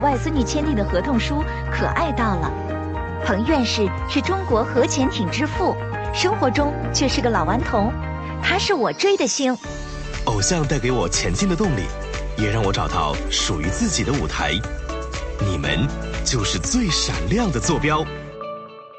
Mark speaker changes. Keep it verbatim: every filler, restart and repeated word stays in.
Speaker 1: 外孙女签订的合同书可爱到了。彭院士是中国核潜艇之父，生活中却是个老顽童，他是我追的星。
Speaker 2: 偶像带给我前进的动力，也让我找到属于自己的舞台。你们就是最闪亮的坐标。